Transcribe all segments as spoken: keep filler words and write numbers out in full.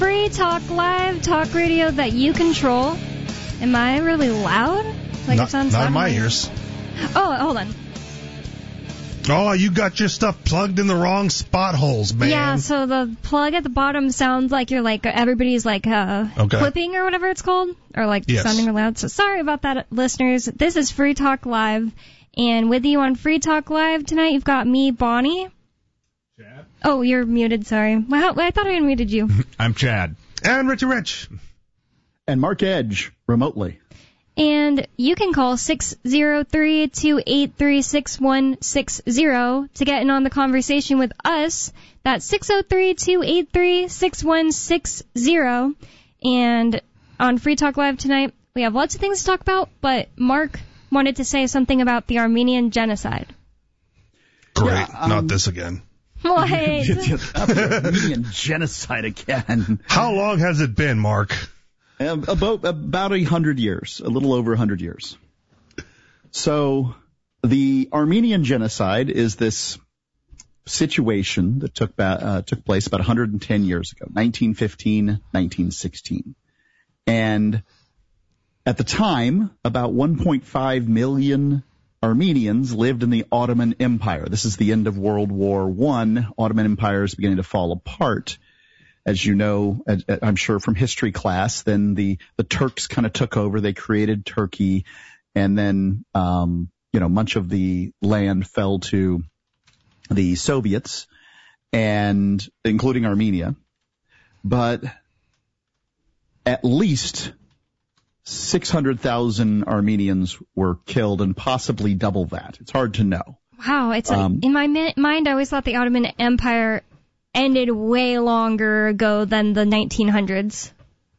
Free Talk Live, talk radio that you control. Am I really loud? Like not, it sounds not loud in my ears. Oh, hold on. Oh, you got your stuff plugged in the wrong spot holes, man. Yeah, so the plug at the bottom sounds like you're like, everybody's like uh, okay. clipping or whatever it's called, or like yes. sounding really loud. So sorry about that, listeners. This is Free Talk Live, and with you on Free Talk Live tonight, you've got me, Bonnie. Chad? Oh, you're muted, sorry. Wow, I thought I unmuted you. I'm Chad. And Richie Rich. And Mark Edge, remotely. And you can call six oh three, two eight three, six one six zero to get in on the conversation with us. That's six oh three, two eight three, six one six zero. And on Free Talk Live tonight, we have lots of things to talk about, but Mark wanted to say something about the Armenian genocide. Great. Yeah, um, Not this again. What? The Armenian genocide again. How long has it been, Mark? Um, about about a hundred years, a little over a hundred years. So the Armenian genocide is this situation that took uh, took place about one hundred ten years ago, nineteen fifteen, nineteen sixteen. And at the time, about one point five million Armenians lived in the Ottoman Empire. This is the end of World War One. Ottoman Empire is beginning to fall apart. As you know, I'm sure from history class, then the, the Turks kind of took over. They created Turkey, and then, um, you know, much of the land fell to the Soviets, and including Armenia. But at least six hundred thousand Armenians were killed, and possibly double that. It's hard to know. Wow, it's like, um, in my mi- mind, I always thought the Ottoman Empire ended way longer ago than the nineteen hundreds.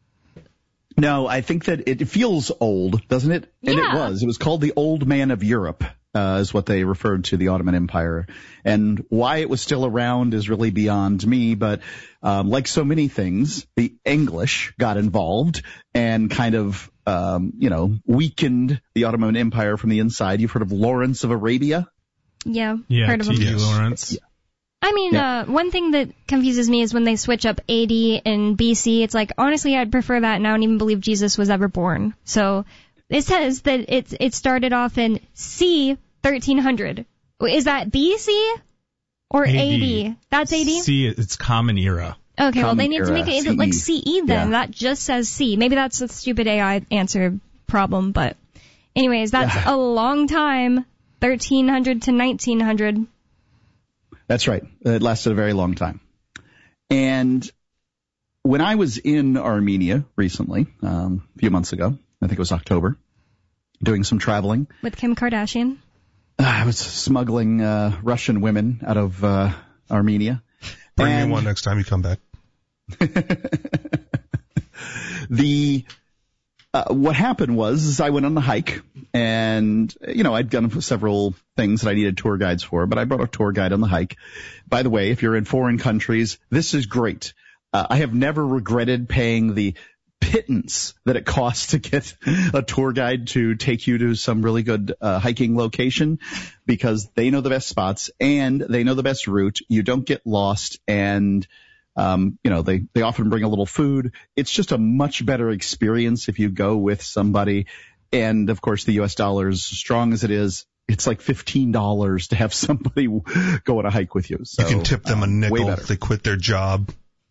No, I think that it feels old, doesn't it? And yeah. it was. It was called the Old Man of Europe, uh, is what they referred to the Ottoman Empire. And why it was still around is really beyond me, but um, like so many things, the English got involved and kind of, um, you know, weakened the Ottoman Empire from the inside. You've heard of Lawrence of Arabia? Yeah, yeah heard of him. T V Lawrence. Yeah. I mean, yeah. uh, one thing that confuses me is when they switch up A D and B C. It's like, honestly, I'd prefer that, and I don't even believe Jesus was ever born. So it says that it, it started off in C thirteen hundred. Is that B C or A D? A D? That's A D? C, it's Common Era. Okay, Common well, they need era, to make it C E. like C E then. Yeah. That just says C. Maybe that's a stupid A I answer problem, but anyways, that's Yeah. a long time, thirteen hundred to nineteen hundred. That's right. It lasted a very long time. And when I was in Armenia recently, um, a few months ago, I think it was October, doing some traveling. With Kim Kardashian? Uh, I was smuggling uh, Russian women out of uh, Armenia. Bring and me one next time you come back. the uh, what happened was is I went on the hike, and, you know, I'd done several things that I needed tour guides for, but I brought a tour guide on the hike. By the way, if you're in foreign countries, this is great. Uh, I have never regretted paying the pittance that it costs to get a tour guide to take you to some really good uh, hiking location, because they know the best spots and they know the best route. You don't get lost, and Um, you know, they, they often bring a little food. It's just a much better experience if you go with somebody. And of course, the U S dollar is as strong as it is. It's like fifteen dollars to have somebody go on a hike with you. So, you can tip them a um, nickel way if they quit their job.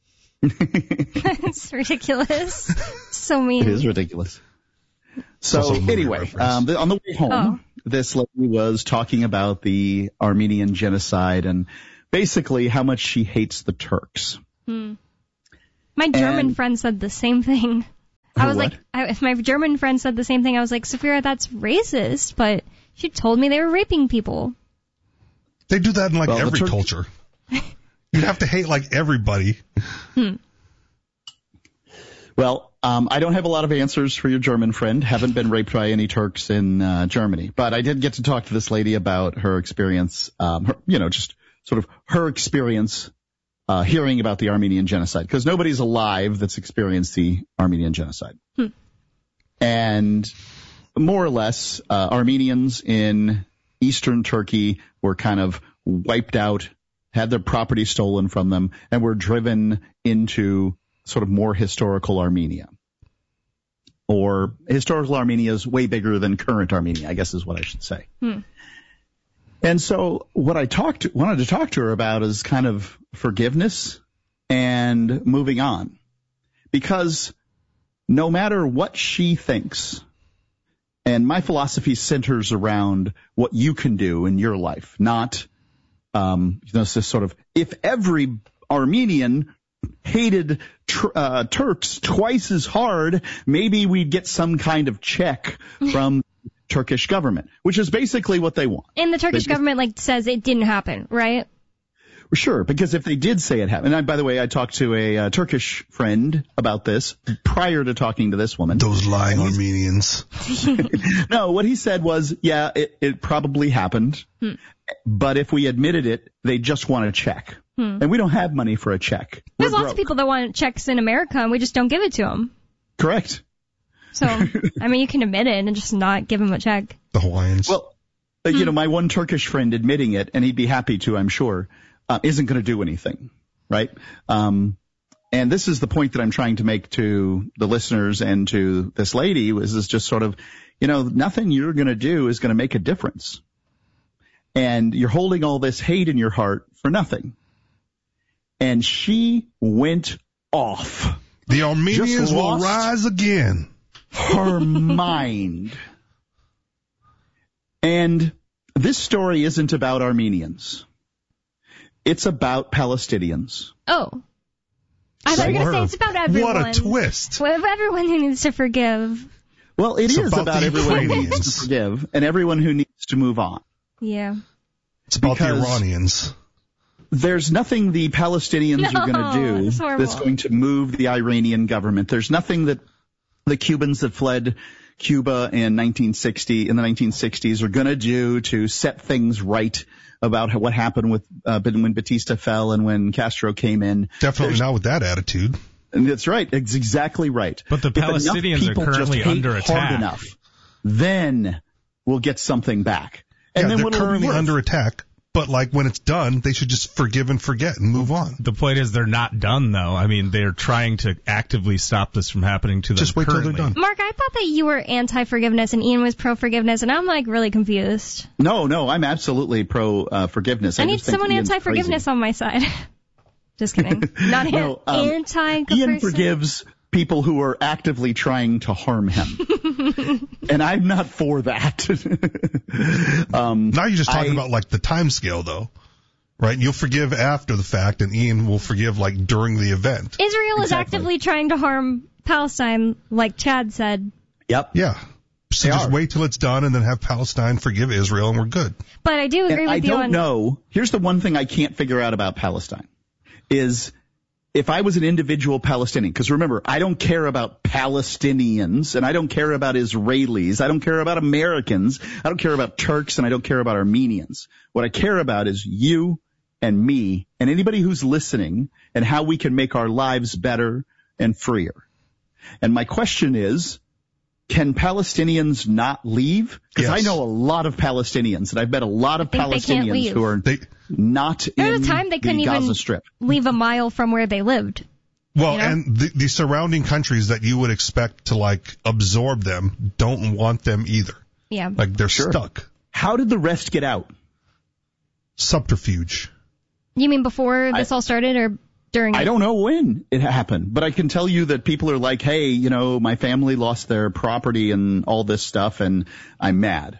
It's ridiculous. So mean. It is ridiculous. So anyway, um, on the way home, oh. this lady was talking about the Armenian genocide and basically how much she hates the Turks. Hmm. My German and, friend said the same thing. I was what? like, I, if my German friend said the same thing, I was like, Sophia, that's racist, but she told me they were raping people. They do that in like well, every Tur- culture. You have to hate like everybody. Hmm. Well, um, I don't have a lot of answers for your German friend. Haven't been raped by any Turks in uh, Germany, but I did get to talk to this lady about her experience, um, her, you know, just sort of her experience uh, hearing about the Armenian genocide, because nobody's alive that's experienced the Armenian genocide. Hmm. And more or less, uh, Armenians in eastern Turkey were kind of wiped out, had their property stolen from them, and were driven into sort of more historical Armenia. Or historical Armenia is way bigger than current Armenia, I guess is what I should say. Hmm. And so what I talked wanted to talk to her about is kind of forgiveness and moving on. Because no matter what she thinks, and my philosophy centers around what you can do in your life, not, um, you know, this sort of, if every Armenian hated tr- uh, Turks twice as hard, maybe we'd get some kind of check from Turkish government, which is basically what they want. And the Turkish they, government like says it didn't happen, right? Sure, because if they did say it happened, and I, by the way, I talked to a uh, Turkish friend about this prior to talking to this woman. Those lying Armenians. No, what he said was, yeah, it, it probably happened, hmm. but if we admitted it, they just want a check. Hmm. And we don't have money for a check. There's We're lots broke. of people that want checks in America, and we just don't give it to them. Correct. So, I mean, you can admit it and just not give them a check. The Hawaiians. Well, hmm. you know, my one Turkish friend admitting it, and he'd be happy to, I'm sure, uh, isn't going to do anything, right? Um, and this is the point that I'm trying to make to the listeners and to this lady, is this just sort of, you know, nothing you're going to do is going to make a difference. And you're holding all this hate in your heart for nothing. And she went off. The Armenians Just will lost rise again. Her mind. And this story isn't about Armenians. It's about Palestinians. Oh. I thought you were going to say it's about everyone. What a twist. Well, everyone who needs to forgive. Well, it It's is about about the everyone who Ukrainians. needs to forgive and everyone who needs to move on. Yeah. It's about the Because Iranians. There's nothing the Palestinians No, are going to do that's horrible. that's going to move the Iranian government. There's nothing that the Cubans that fled Cuba in nineteen sixty, in the nineteen sixties, are going to do to set things right about how, what happened with uh, when Batista fell and when Castro came in. Definitely There's, not with that attitude. And that's right. It's exactly right. But the If enough Palestinians are people currently just hate under hard attack. enough, then we'll get something back. And yeah, then they're what'll it be currently worth? under attack. But like when it's done, they should just forgive and forget and move on. The point is they're not done, though. I mean, they're trying to actively stop this from happening to them Just wait till currently. they're done. Mark, I thought that you were anti-forgiveness and Ian was pro-forgiveness, and I'm like really confused. No, no, I'm absolutely pro uh, forgiveness. I, I need just think someone Ian's anti-forgiveness crazy. on my side. Just kidding. Not No, um, anti Ian forgives people who are actively trying to harm him. And I'm not for that. um, Now you're just talking I- about like the time scale though. Right? You'll forgive after the fact and Ian will forgive like during the event. Israel is Exactly. actively trying to harm Palestine, like Chad said. Yep. Yeah. So They just are. wait till it's done and then have Palestine forgive Israel and we're good. But I do agree And I with you don't on know. Here's the one thing I can't figure out about Palestine is if I was an individual Palestinian, because remember, I don't care about Palestinians and I don't care about Israelis. I don't care about Americans. I don't care about Turks and I don't care about Armenians. What I care about is you and me and anybody who's listening and how we can make our lives better and freer. And my question is, can Palestinians not leave? Because Yes. I know a lot of Palestinians, and I've met a lot of think they can't Palestinians leave. who are They not There in was a time they couldn't the Gaza even Strip. leave a mile from where they lived. Well, You know? and the, the surrounding countries that you would expect to like absorb them don't want them either. Yeah. Like they're Sure. stuck. How did the rest get out? Subterfuge. You mean before this I- all started or during? I don't know when it happened, but I can tell you that people are like, hey, you know, my family lost their property and all this stuff, and I'm mad.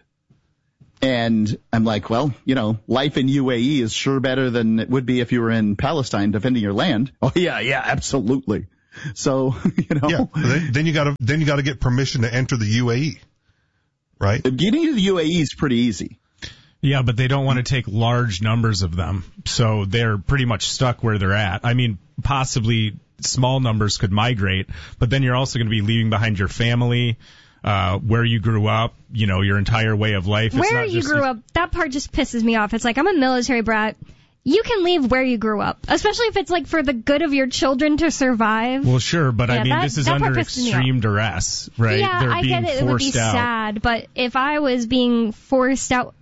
And I'm like, well, you know, life in U A E is sure better than it would be if you were in Palestine defending your land. Oh, yeah, yeah, absolutely. So, you know, Yeah. then, then you gotta, then you gotta get permission to enter the U A E. Right? getting to the U A E is pretty easy. Yeah, but they don't want to take large numbers of them, so they're pretty much stuck where they're at. I mean, possibly small numbers could migrate, but then you're also going to be leaving behind your family, uh, where you grew up, you know, your entire way of life. It's Where not you just- grew up, that part just pisses me off. It's like, I'm a military brat. You can leave where you grew up, especially if it's like for the good of your children to survive. Well, sure, but Yeah, I mean, that- this is that part under pisses me extreme duress, right? Yeah, They're I being get it. It would be forced out. sad, but if I was being forced out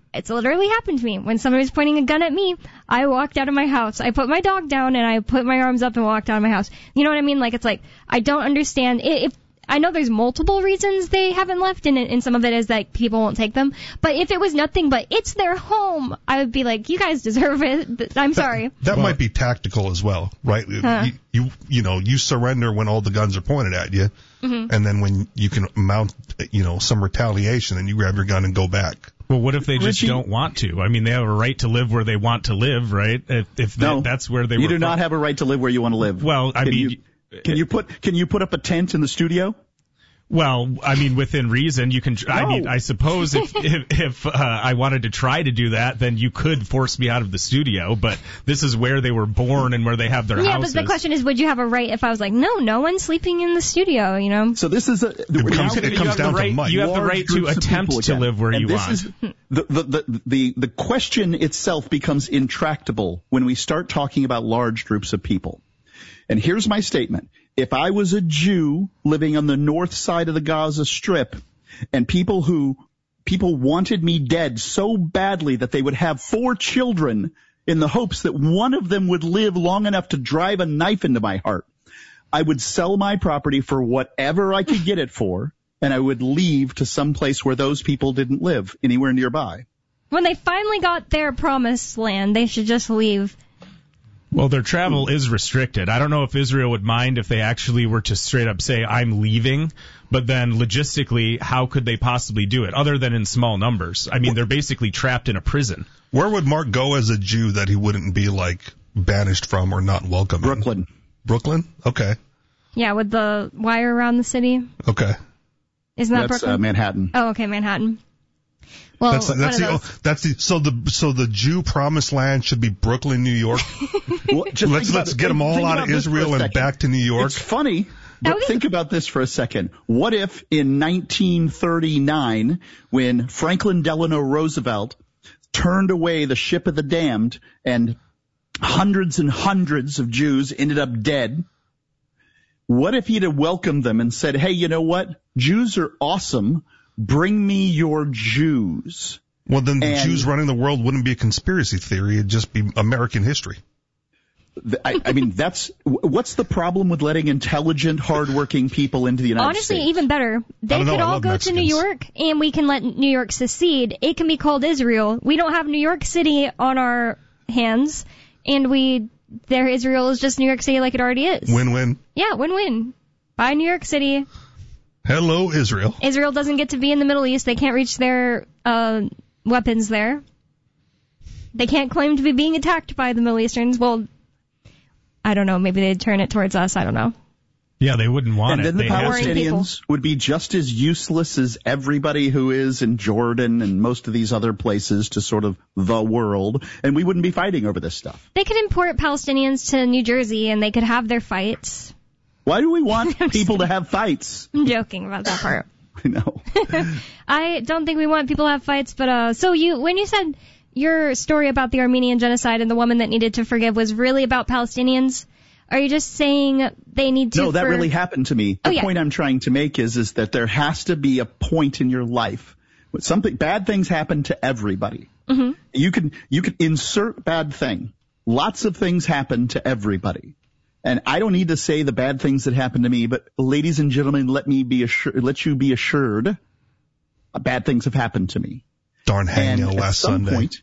it's literally happened to me. When somebody was pointing a gun at me, I walked out of my house. I put my dog down and I put my arms up and walked out of my house. You know what I mean? Like, it's like, I don't understand. If I know there's multiple reasons they haven't left, and, and some of it is that people won't take them. But if it was nothing but it's their home, I would be like, you guys deserve it. I'm sorry. That, that well, might be tactical as well, right? Huh. You, you you know, you surrender when all the guns are pointed at you, mm-hmm. and then when you can mount, you know, some retaliation, then you grab your gun and go back. Well, what if they just Richie, don't want to? I mean, they have a right to live where they want to live, right? If, if no, that, that's where they you were do from. not have a right to live where you want to live. Well, I can mean... You, Can you put can you put up a tent in the studio? Well, I mean, within reason, you can. No. I mean, I suppose if if, if uh, I wanted to try to do that, then you could force me out of the studio. But this is where they were born and where they have their yeah, houses. Yeah, but the question is, would you have a right if I was like, no, no one's sleeping in the studio, you know? So this is a. It comes, it comes down right, to Mike. You have the right to attempt to live where and you this want. Is, the, the, the, the, the question itself becomes intractable when we start talking about large groups of people. And here's my statement. If I was a Jew living on the north side of the Gaza Strip and people who, people wanted me dead so badly that they would have four children in the hopes that one of them would live long enough to drive a knife into my heart, I would sell my property for whatever I could get it for, and I would leave to some place where those people didn't live, anywhere nearby. When they finally got their promised land, they should just leave. Well, their travel is restricted. I don't know if Israel would mind if they actually were to straight up say, I'm leaving, but then logistically, how could they possibly do it other than in small numbers? I mean, they're basically trapped in a prison. Where would Mark go as a Jew that he wouldn't be, like, banished from or not welcome in? Brooklyn. Brooklyn? Okay. Yeah, with the wire around the city. Okay. Isn't that That's, Brooklyn? Uh, Manhattan. Oh, okay, Manhattan. Well, that's that's the oh, that's the so the so the Jew promised land should be Brooklyn, New York. Well, just let's let's get them all out of Israel and back to New York. It's funny, but okay. Think about this for a second. What if in nineteen thirty-nine, when Franklin Delano Roosevelt turned away the ship of the damned and hundreds and hundreds of Jews ended up dead? What if he'd have welcomed them and said, hey, you know what? Jews are awesome. Bring me your Jews. Well, then the and, Jews running the world wouldn't be a conspiracy theory. It'd just be American history. I, I mean, that's what's the problem with letting intelligent, hardworking people into the United Honestly, States? Honestly, even better. They know, could all go Mexicans. to New York, and we can let New York secede. It can be called Israel. We don't have New York City on our hands, and we their Israel is just New York City like it already is. Win-win. Yeah, win-win. Buy New York City. Hello, Israel. Israel doesn't get to be in the Middle East. They can't reach their uh, weapons there. They can't claim to be being attacked by the Middle Easterns. Well, I don't know. Maybe they'd turn it towards us. I don't know. Yeah, they wouldn't want and it. And then the they Palestinians would be just as useless as everybody who is in Jordan and most of these other places to sort of the world, and we wouldn't be fighting over this stuff. They could import Palestinians to New Jersey, and they could have their fights. Why do we want people to have fights? I'm joking about that part. I know. I don't think we want people to have fights, but uh, so you, when you said your story about the Armenian genocide and the woman that needed to forgive was really about Palestinians, are you just saying they need to? No, that for... really happened to me. The oh, yeah. point I'm trying to make is, is that there has to be a point in your life when something bad things happen to everybody. Mm-hmm. You can you can insert bad thing. Lots of things happen to everybody. And I don't need to say the bad things that happened to me, but ladies and gentlemen, let me be assured, let you be assured, uh, bad things have happened to me. Darn hangnail last some Sunday. Point,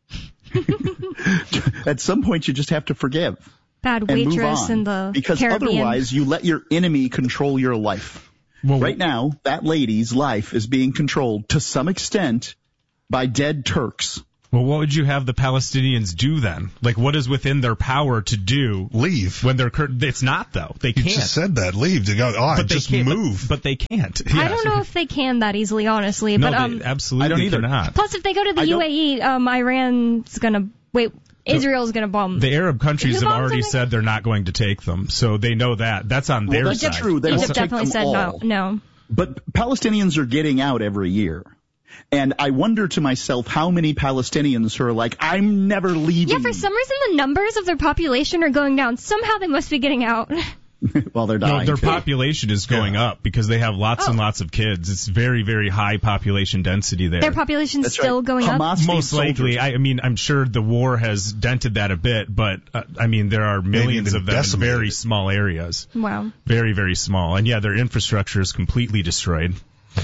at some point, you just have to forgive. Bad waitress in the because Caribbean. Otherwise, you let your enemy control your life. Well, right now, that lady's life is being controlled to some extent by dead Turks. Well, what would you have the Palestinians do then? Like, what is within their power to do? Leave. When they're, it's not though. They can't. You just said that. Leave. They go, oh, but just they can't, move. But, but they can't. I yeah. don't know if they can that easily, honestly. No, but um, they absolutely I don't either. cannot. Plus, if they go to the U A E, um, Iran's gonna wait. Israel's gonna bomb. The Arab countries have already something? said they're not going to take them, so they know that. That's on well, their that's side. That's true. They Egypt won't definitely take them said all. no. No. But Palestinians are getting out every year. And I wonder to myself how many Palestinians who are like, I'm never leaving. Yeah, for some reason the numbers of their population are going down. Somehow they must be getting out. while they're dying. No, their population is going Yeah. up because they have lots Oh. and lots of kids. It's very, very high population density there. Their population's That's still right. going Hamas up. needs Most likely, soldiers. I, I mean, I'm sure the war has dented that a bit, but uh, I mean, there are millions even of them in decimated very it. small areas. Wow. Very, very small. And yeah, their infrastructure is completely destroyed.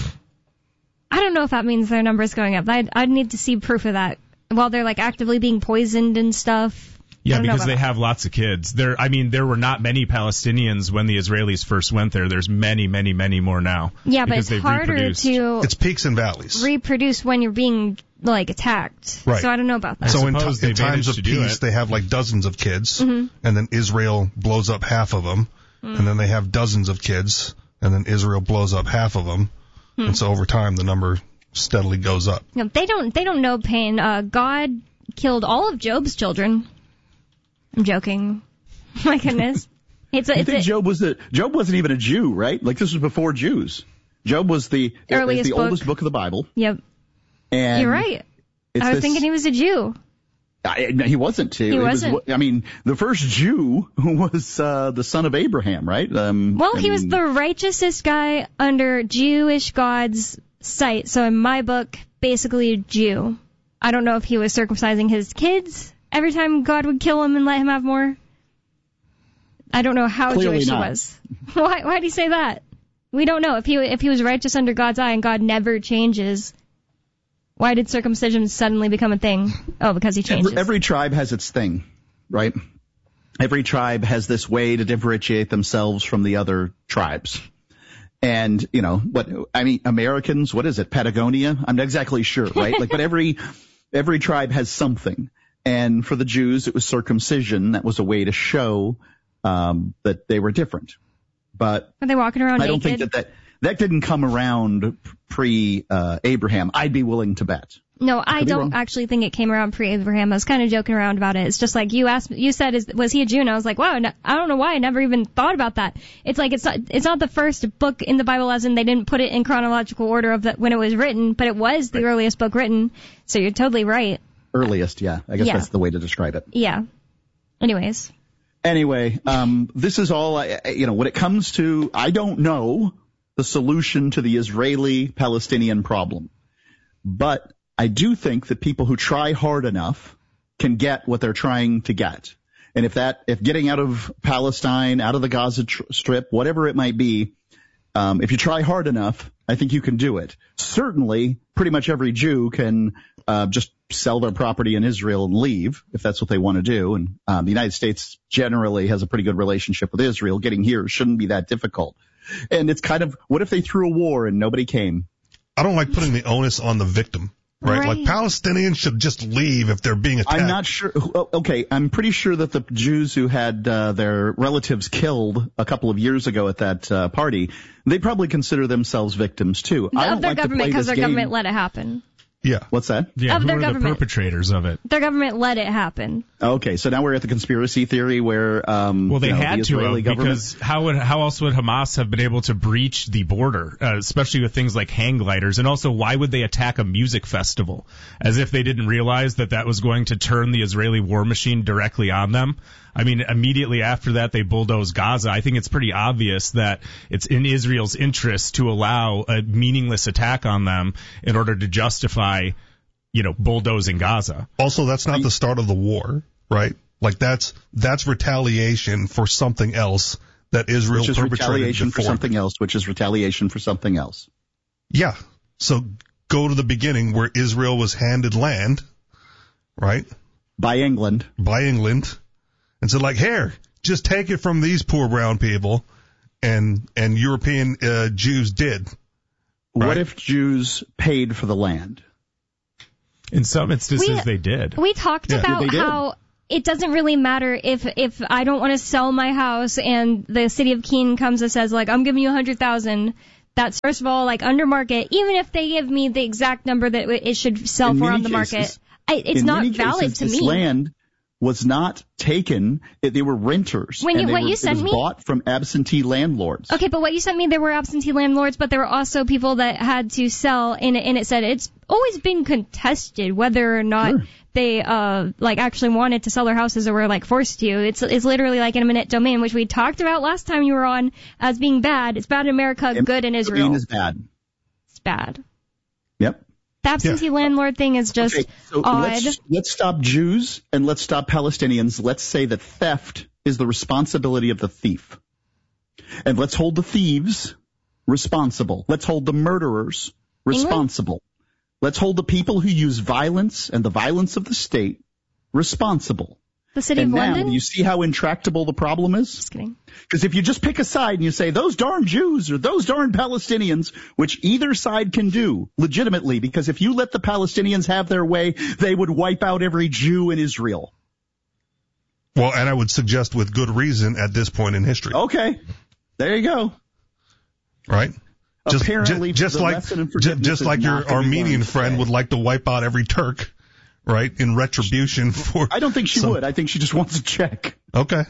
I don't know if that means their number's going up. I'd, I'd need to see proof of that. While they're like actively being poisoned and stuff. I Yeah, don't know because about they that. have lots of kids. There, I mean, there were not many Palestinians when the Israelis first went there. There's many, many, many more now. Yeah, but because it's they've harder reproduced. to It's peaks and valleys. reproduce when you're being like attacked. Right. So I don't know about that. So in, suppose t- in they times managed of to do peace, it. they have like dozens of kids, Mm-hmm. and then Israel blows up half of them, Mm. and then they have dozens of kids, and then Israel blows up half of them, Hmm. and so over time the number steadily goes up. No, they don't. They don't know pain. Uh, God killed all of Job's children. I'm joking. My goodness. It's a, You it's think a, Job was the Job wasn't even a Jew, right? Like this was before Jews. Job was the Earliest the book. oldest book of the Bible, Yep. and You're right. it's I was this- thinking he was a Jew. I, he wasn't. He, wasn't. Was, I mean, the first Jew was uh, the son of Abraham, right? Um, Well, I he was mean, the righteousest guy under Jewish God's sight. So in my book, basically a Jew. I don't know if he was circumcising his kids every time God would kill him and let him have more. I don't know how Clearly Jewish not. he was. Why? Why do you say that? We don't know if he if he was righteous under God's eye and God never changes. Why did circumcision suddenly become a thing? Oh, because he changes. Every, every tribe has its thing, right? Every tribe has this way to differentiate themselves from the other tribes. And, you know, what, I mean, Americans, what is it, Patagonia? I'm not exactly sure, right? Like, but every, every tribe has something. And for the Jews, it was circumcision. That was a way to show, um, that they were different. But Are they walking around I don't naked? think that that, that didn't come around pre, uh, Abraham. I'd be willing to bet. No, I Could be don't wrong. actually think it came around pre-Abraham. I was kind of joking around about it. It's just like you asked, you said, is, was he a Jew? And I was like, wow, no, I don't know why. I never even thought about that. It's like, it's not, it's not the first book in the Bible, as in they didn't put it in chronological order of the, when it was written, but it was the Right. earliest book written. So you're totally right. Earliest, yeah. I guess Yeah. that's the way to describe it. Yeah. Anyways. Anyway, um, this is all, I, I- you know, when it comes to, I don't know the solution to the Israeli-Palestinian problem. But I do think that people who try hard enough can get what they're trying to get. And if that, if getting out of Palestine, out of the Gaza tr- Strip, whatever it might be, um, if you try hard enough, I think you can do it. Certainly, pretty much every Jew can uh, just sell their property in Israel and leave if that's what they want to do. And um, the United States generally has a pretty good relationship with Israel. Getting here shouldn't be that difficult. And it's kind of, what if they threw a war and nobody came? I don't like putting the onus on the victim, right? Right. Like Palestinians should just leave if they're being attacked. I'm not sure. Okay, I'm pretty sure that the Jews who had uh, their relatives killed a couple of years ago at that uh, party, they probably consider themselves victims too. I don't Of their like to government, play because this their game. government let it happen. Yeah. What's that? Yeah, Of who their are the government. perpetrators of it? Their government let it happen. Okay, so now we're at the conspiracy theory where, um, Well, they you know, had the to Israeli have, government. because how would how else would Hamas have been able to breach the border, uh, especially with things like hang gliders? And also, why would they attack a music festival? As if they didn't realize that that was going to turn the Israeli war machine directly on them. I mean, immediately after that, they bulldoze Gaza. I think it's pretty obvious that it's in Israel's interest to allow a meaningless attack on them in order to justify, you know, bulldozing Gaza. Also, that's not the start of the war, right? Like that's that's retaliation for something else that Israel which is perpetrated retaliation before. for something else, which is retaliation for something else. Yeah. So go to the beginning where Israel was handed land, right, By England. by England, and said like, here, just take it from these poor brown people, and and European uh, Jews did. What Right. if Jews paid for the land? In some instances, We- they did. We talked Yeah. about They did. how it doesn't really matter if if I don't want to sell my house and the city of Keene comes and says like I'm giving you a hundred thousand. That's first of all like under market. Even if they give me the exact number that it should sell In for many on the cases- market, I, it's In not many valid cases, to this me. land was not taken. It, they were renters. When you- and they what were, you it sent was me- bought from absentee landlords. Okay, but what you sent me, there were absentee landlords, but there were also people that had to sell, and, and it said it's always been contested whether or not sure. they, uh, like actually wanted to sell their houses or were like forced to. It's, it's literally like an eminent domain, which we talked about last time you were on as being bad. It's bad in America, eminent good in Israel. Domain is bad. It's bad. Yep. The absentee yeah. landlord thing is just okay, so odd. Let's, let's stop Jews and let's stop Palestinians. Let's say that theft is the responsibility of the thief. And let's hold the thieves responsible. Let's hold the murderers responsible. England? Let's hold the people who use violence and the violence of the state responsible. The city and of now, London? do you see how intractable the problem is? Just kidding. Because if you just pick a side and you say, those darn Jews or those darn Palestinians, which either side can do legitimately, because if you let the Palestinians have their way, they would wipe out every Jew in Israel. Well, and I would suggest with good reason at this point in history. Okay. There you go. Right? Just, Apparently, just, just like, just, just like your Armenian friend would like to wipe out every Turk. Right, in retribution for... I don't think she some... would. I think she just wants a check. Okay.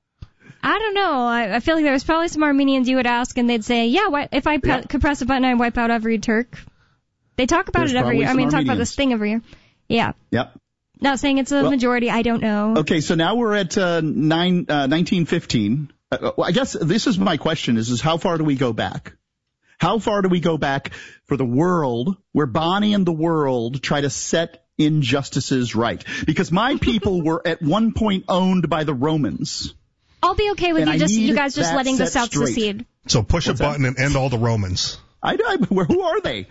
I don't know. I, I feel like there was probably some Armenians you would ask, and they'd say, yeah, why, if I pe- yeah. could press a button, I'd wipe out every Turk. They talk about There's it every year. I mean, Armenians. talk about this thing every year. Yeah. Yep. Not saying it's a well, majority. I don't know. Okay, so now we're at uh, nine, uh, nineteen fifteen. Uh, well, I guess this is my question, is, is how far do we go back? How far do we go back for the world, where Bonnie and the world try to set injustices right? Because my people were at one point owned by the Romans. I'll be okay with you just you guys just letting the South straight. secede. So push What's a button that? and end all the Romans. I, I who are they?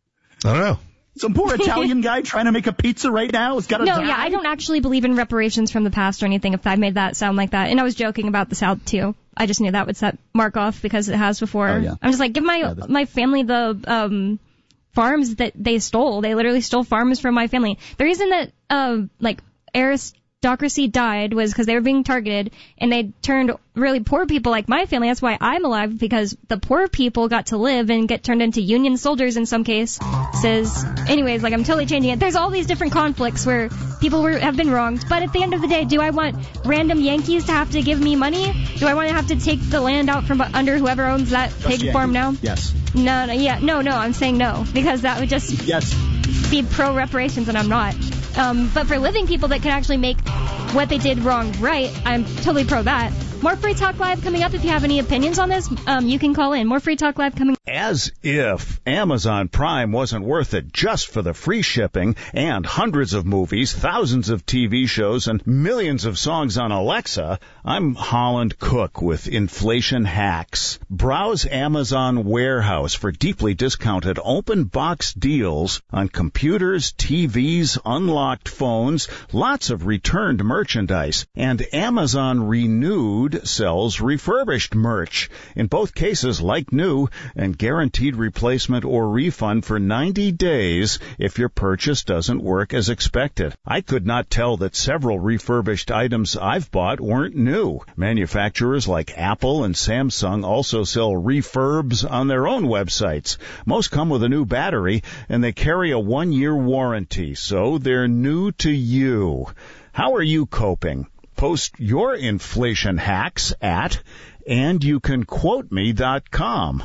I don't know. Some poor Italian guy trying to make a pizza right now has got to No, die. yeah, I don't actually believe in reparations from the past or anything if I made that sound like that. And I was joking about the South too. I just knew that would set Mark off because it has before. Oh, yeah. I'm just like, give my yeah, my family the um farms that they stole. They literally stole farms from my family. The reason that uh, like aristocracy died was because they were being targeted, and they turned really poor people like my family. That's why I'm alive, because the poor people got to live and get turned into Union soldiers in some cases. Anyways, like I'm totally changing it. There's all these different conflicts where people were have been wronged. But at the end of the day, do I want random Yankees to have to give me money? Do I want to have to take the land out from under whoever owns that Just pig Yankee. farm now? Yes. No, no, yeah, no, no. I'm saying no, because that would just yes. be pro reparations, and I'm not. Um, but for living people that can actually make what they did wrong right, I'm totally pro that. More Free Talk Live coming up. If you have any opinions on this, um, you can call in. More Free Talk Live coming up. As if Amazon Prime wasn't worth it just for the free shipping and hundreds of movies, thousands of T V shows, and millions of songs on Alexa, I'm Holland Cook with Inflation Hacks. Browse Amazon Warehouse for deeply discounted open box deals on computers, T Vs, unlocked phones, lots of returned merchandise, and Amazon Renewed sells refurbished merch. In both cases, like new, and guaranteed replacement or refund for ninety days if your purchase doesn't work as expected. I could not tell that several refurbished items I've bought weren't new. Manufacturers like Apple and Samsung also sell refurbs on their own websites. Most come with a new battery, and they carry a one-year warranty, so they're new to you. How are you coping? Post your inflation hacks at and you can quote me dot com.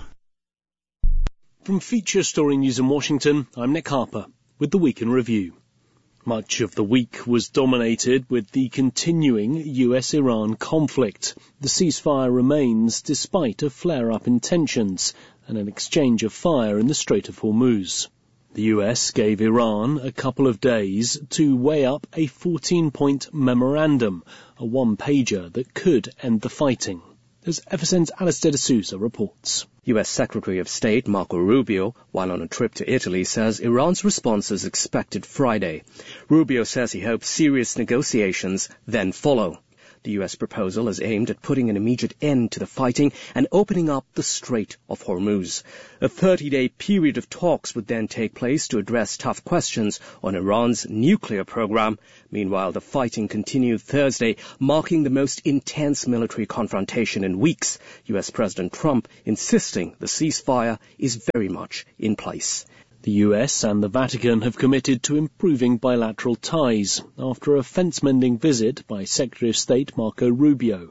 From Feature Story News in Washington, I'm Nick Harper with the Week in Review. Much of the week was dominated with the continuing U S Iran conflict. The ceasefire remains despite a flare-up in tensions and an exchange of fire in the Strait of Hormuz. The U S gave Iran a couple of days to weigh up a fourteen-point memorandum, a one-pager that could end the fighting. As F S N's Alistair D'Souza reports. U S Secretary of State Marco Rubio, while on a trip to Italy, says Iran's response is expected Friday. Rubio says he hopes serious negotiations then follow. The U S proposal is aimed at putting an immediate end to the fighting and opening up the Strait of Hormuz. A thirty-day period of talks would then take place to address tough questions on Iran's nuclear program. Meanwhile, the fighting continued Thursday, marking the most intense military confrontation in weeks. U S President Trump insisting the ceasefire is very much in place. The U S and the Vatican have committed to improving bilateral ties after a fence-mending visit by Secretary of State Marco Rubio.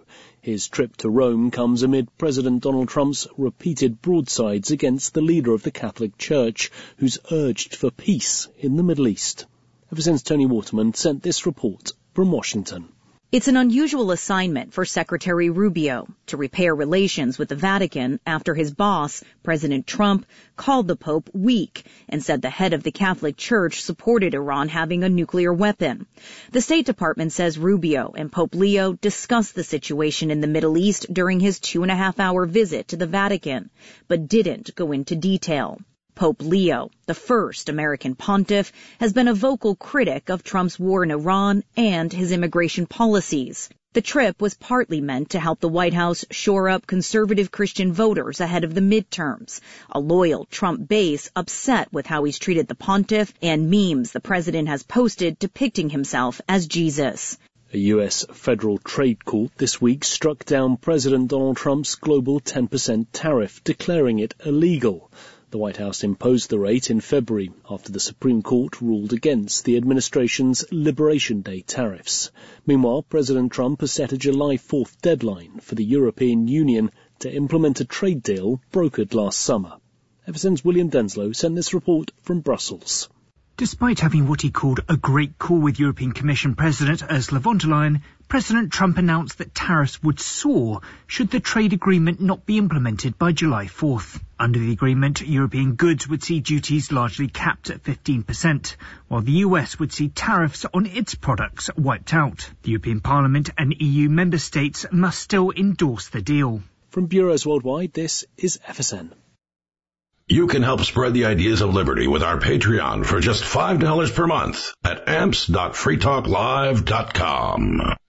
His trip to Rome comes amid President Donald Trump's repeated broadsides against the leader of the Catholic Church, who's urged for peace in the Middle East. Ever since Tony Waterman sent this report from Washington. It's an unusual assignment for Secretary Rubio to repair relations with the Vatican after his boss, President Trump, called the Pope weak and said the head of the Catholic Church supported Iran having a nuclear weapon. The State Department says Rubio and Pope Leo discussed the situation in the Middle East during his two and a half hour visit to the Vatican, but didn't go into detail. Pope Leo, the first American pontiff, has been a vocal critic of Trump's war in Iran and his immigration policies. The trip was partly meant to help the White House shore up conservative Christian voters ahead of the midterms, a loyal Trump base upset with how he's treated the pontiff and memes the president has posted depicting himself as Jesus. A U S federal trade court this week struck down President Donald Trump's global ten percent tariff, declaring it illegal. The White House imposed the rate in February after the Supreme Court ruled against the administration's Liberation Day tariffs. Meanwhile, President Trump has set a July fourth deadline for the European Union to implement a trade deal brokered last summer. Ever since William Denslow sent this report from Brussels. Despite having what he called a great call with European Commission President Ursula von der Leyen, President Trump announced that tariffs would soar should the trade agreement not be implemented by July fourth. Under the agreement, European goods would see duties largely capped at fifteen percent, while the U S would see tariffs on its products wiped out. The European Parliament and E U member states must still endorse the deal. From Bureaus Worldwide, this is F S N. You can help spread the ideas of liberty with our Patreon for just five dollars per month at amps dot free talk live dot com.